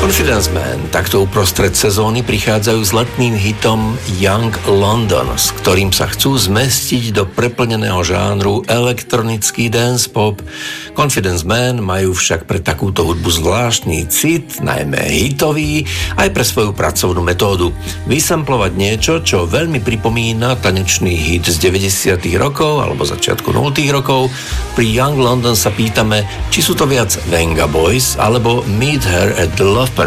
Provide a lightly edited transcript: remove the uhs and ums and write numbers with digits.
Confidence Man takto uprostred sezóny prichádzajú s letným hitom Young London, s ktorým sa chcú zmestiť do preplneného žánru elektronický dance pop. Confidence Man majú však pre takúto hudbu zvláštny cit, najmä hitový, aj pre svoju pracovnú metódu. Vysamplovať niečo, čo veľmi pripomína tanečný hit z 90. rokov alebo začiatku 0. rokov. Pri Young London sa pýtame, či sú to viac Venga Boys alebo Meet Her at the Love